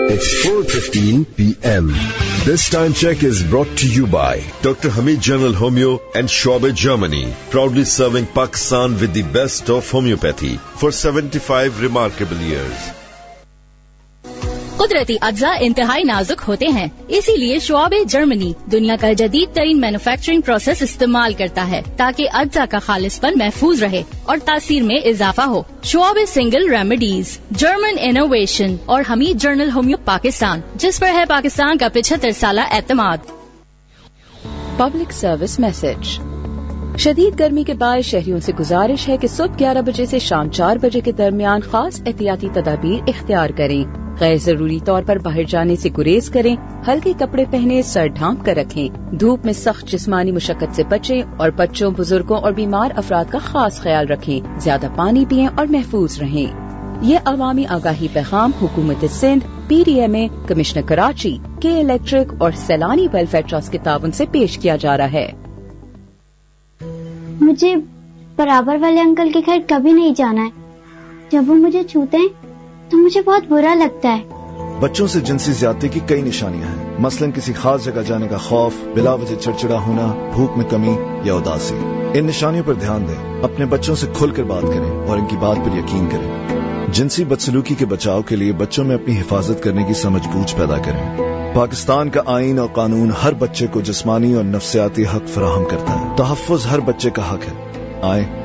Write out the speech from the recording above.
It's 4:15 p.m. This time check is brought to you by Dr. Hamid General Homeo and Schwabe Germany, proudly serving Pakistan with the best of homeopathy for 75 remarkable years. कुदरती अज्जा इंतहाई नाजुक होते हैं, इसीलिए शुआबे Germany दुनिया का जदीद तरीन मैन्युफैक्चरिंग प्रोसेस इस्तेमाल करता है ताकि अज्जा का खालिसपन महफूज रहे और तासीर में इजाफा हो। शुआबे सिंगल रेमेडीज, जर्मन इनोवेशन और हमीद जर्नल होम्यो पाकिस्तान, जिस पर है पाकिस्तान का 75 साला एतमाद। Public service message. शदीद गर्मी के बाद शहरियों से गुजारिश है कि सुबह 11 बजे से शाम 4 बजे के दरमियान खास एहतियाती तदाबीर इख्तियार करें। गैर जरूरी तौर पर बाहर जाने से गुरेज करें, हल्के कपड़े पहने, सर ढांप कर रखें, धूप में सख्त जिस्मानी मुशक्कत से बचें और बच्चों, बुजुर्गों और बीमार अफराद का खास ख्याल रखें। ज्यादा पानी पिएं और महफूज रहें। ये अवामी आगाही पैगाम हुकूमत सिंध, PDMA, कमिश्नर कराची, के इलेक्ट्रिक और सैलानी वेलफेयर ट्रस्ट के ताउन से पेश किया जा रहा है। मुझे बराबर वाले अंकल के घर कभी नहीं जाना है। जब वो मुझे छूते हैं तो मुझे बहुत बुरा लगता है। बच्चों से जिनसी ज्यादती की कई निशानियां हैं, मसलन किसी खास जगह जाने का खौफ, बिला वजह चिड़चिड़ा होना, भूख में कमी या उदासी। इन निशानियों पर ध्यान दें, अपने बच्चों से खुलकर बात करें और इनकी बात पर यकीन करें। जिनसी बदसलूकी के बचाव के लिए बच्चों में अपनी हिफाजत करने की समझ बूझ पैदा करें। पाकिस्तान का आईन और कानून हर बच्चे को जिस्मानी और नफ्सियाती हक फराहम करता है। तहफ्फुज हर बच्चे का हक है। आए